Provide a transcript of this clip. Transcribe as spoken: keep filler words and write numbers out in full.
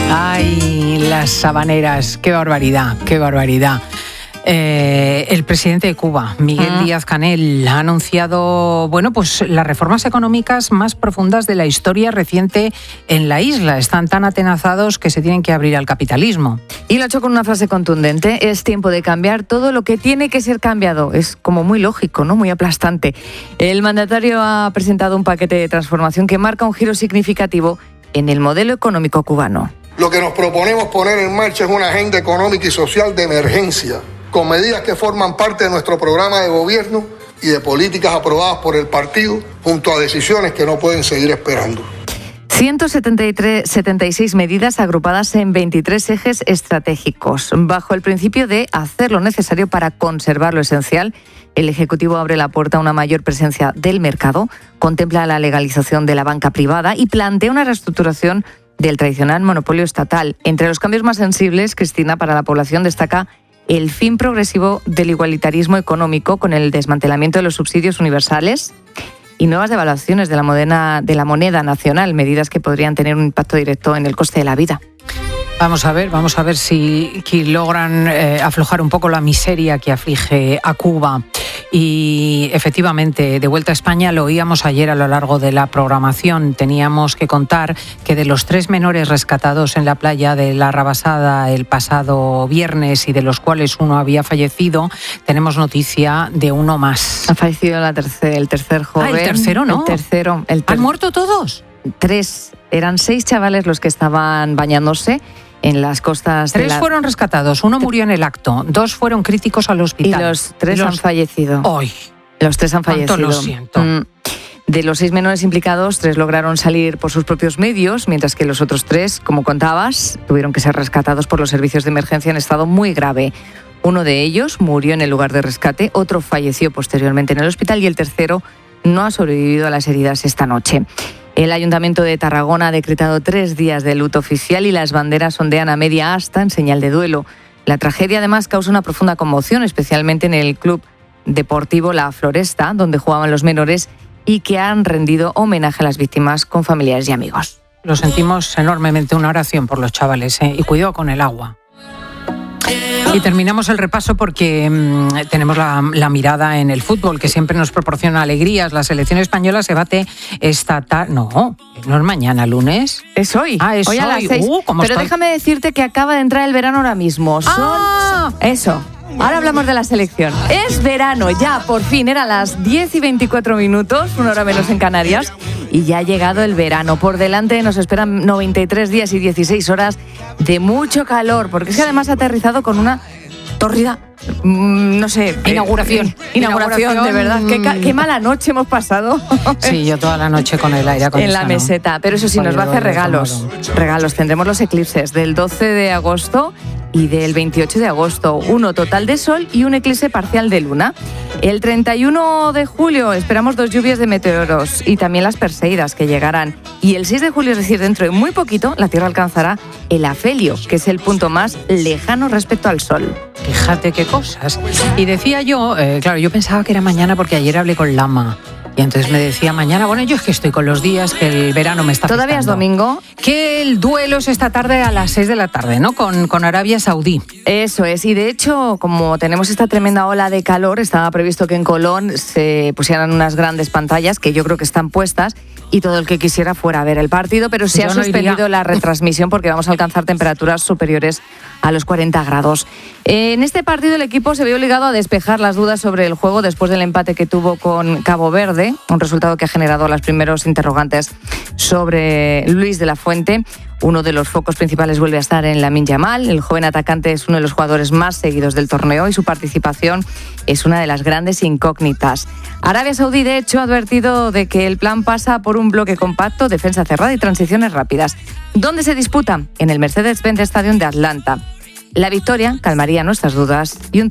Ay, las sabaneras, qué barbaridad, qué barbaridad. Eh, el presidente de Cuba, Miguel mm. Díaz-Canel, ha anunciado, bueno, pues las reformas económicas más profundas de la historia reciente en la isla. Están tan atenazados que se tienen que abrir al capitalismo. Y lo ha hecho con una frase contundente: es tiempo de cambiar todo lo que tiene que ser cambiado. Es como muy lógico, ¿no? Muy aplastante. El mandatario ha presentado un paquete de transformación que marca un giro significativo en el modelo económico cubano. Lo que nos proponemos poner en marcha es una agenda económica y social de emergencia, con medidas que forman parte de nuestro programa de gobierno y de políticas aprobadas por el partido, junto a decisiones que no pueden seguir esperando. ciento setenta y tres, setenta y seis medidas agrupadas en veintitrés ejes estratégicos. Bajo el principio de hacer lo necesario para conservar lo esencial, el Ejecutivo abre la puerta a una mayor presencia del mercado, contempla la legalización de la banca privada y plantea una reestructuración del tradicional monopolio estatal. Entre los cambios más sensibles, Cristina, para la población destaca el fin progresivo del igualitarismo económico con el desmantelamiento de los subsidios universales y nuevas devaluaciones de la moneda, de la moneda nacional, medidas que podrían tener un impacto directo en el coste de la vida. Vamos a ver, vamos a ver si, si logran eh, aflojar un poco la miseria que aflige a Cuba. Y efectivamente, de vuelta a España, lo oíamos ayer a lo largo de la programación. Teníamos que contar que de los tres menores rescatados en la playa de La Rabasada el pasado viernes y de los cuales uno había fallecido, tenemos noticia de uno más. Ha fallecido la tercer, el tercer joven. Ah, el tercero, ¿no? El tercero. El ter- ¿Han muerto todos? Tres. Eran seis chavales los que estaban bañándose en las costas. Tres de la... fueron rescatados, uno murió en el acto, dos fueron críticos al hospital. Y los tres y los... han fallecido. ¡Ay! Los tres han fallecido. Lo siento. Mm. De los seis menores implicados, tres lograron salir por sus propios medios, mientras que los otros tres, como contabas, tuvieron que ser rescatados por los servicios de emergencia en estado muy grave. Uno de ellos murió en el lugar de rescate, otro falleció posteriormente en el hospital y el tercero no ha sobrevivido a las heridas esta noche. El Ayuntamiento de Tarragona ha decretado tres días de luto oficial y las banderas ondean a media asta en señal de duelo. La tragedia además causa una profunda conmoción, especialmente en el club deportivo La Floresta, donde jugaban los menores y que han rendido homenaje a las víctimas con familiares y amigos. Lo sentimos enormemente, una oración por los chavales, ¿eh? Y cuidado con el agua. Y terminamos el repaso porque mmm, tenemos la, la mirada en el fútbol, que siempre nos proporciona alegrías. La selección española se bate esta tarde. No, no es mañana, lunes. Es hoy. Ah, es hoy. hoy. A las seis. Uh, Pero estoy... déjame decirte que acaba de entrar el verano ahora mismo. Son... Ah. Eso. Ahora hablamos de la selección. Es verano, ya, por fin. Eran las diez y veinticuatro minutos, una hora menos en Canarias, y ya ha llegado el verano. Por delante nos esperan noventa y tres días y dieciséis horas de mucho calor, porque es que además ha aterrizado con una tórrida, mmm, no sé... Inauguración. Eh, inauguración, inauguración, de verdad. Qué, qué mala noche hemos pasado. Sí, yo toda la noche con el aire acondicionado. En la meseta. Pero eso sí, nos va a hacer regalos. Regalos. Tendremos los eclipses del doce de agosto y del veintiocho de agosto. Uno total de sol y un eclipse parcial de luna. El treinta y uno de julio esperamos dos lluvias de meteoros y también las perseidas que llegarán. Y el seis de julio, es decir, dentro de muy poquito, la Tierra alcanzará el afelio, que es el punto más lejano respecto al Sol. Fíjate qué cosas. Y decía yo, eh, claro, yo pensaba que era mañana porque ayer hablé con Lama. Y entonces me decía mañana, bueno, yo es que estoy con los días, que el verano me está ¿Todavía afectando. es domingo? Que el duelo es esta tarde a las seis de la tarde, ¿no? Con, con Arabia Saudí. Eso es. Y de hecho, como tenemos esta tremenda ola de calor, estaba previsto que en Colón se pusieran unas grandes pantallas, que yo creo que están puestas, y todo el que quisiera fuera a ver el partido, pero se yo ha no suspendido iría. la retransmisión porque vamos a alcanzar temperaturas superiores a los cuarenta grados. En este partido el equipo se vio obligado a despejar las dudas sobre el juego después del empate que tuvo con Cabo Verde, un resultado que ha generado los primeros interrogantes sobre Luis de la Fuente. Uno de los focos principales vuelve a estar en Lamine Yamal. El joven atacante es uno de los jugadores más seguidos del torneo y su participación es una de las grandes incógnitas. Arabia Saudí, de hecho, ha advertido de que el plan pasa por un bloque compacto, defensa cerrada y transiciones rápidas. ¿Dónde se disputa? En el Mercedes-Benz Stadium de Atlanta. La victoria calmaría nuestras dudas y un